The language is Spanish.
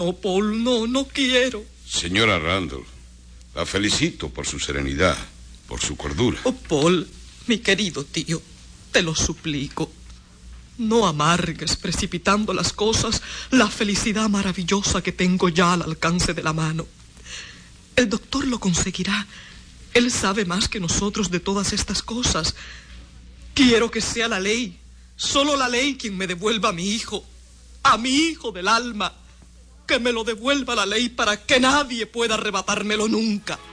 No, Paul, no quiero. Señora Randall, la felicito por su serenidad, por su cordura. Oh, Paul, mi querido tío, te lo suplico. No amargues, precipitando las cosas, la felicidad maravillosa que tengo ya al alcance de la mano. El doctor lo conseguirá. Él sabe más que nosotros de todas estas cosas. Quiero que sea la ley, solo la ley, quien me devuelva a mi hijo del alma. Que me lo devuelva la ley para que nadie pueda arrebatármelo nunca.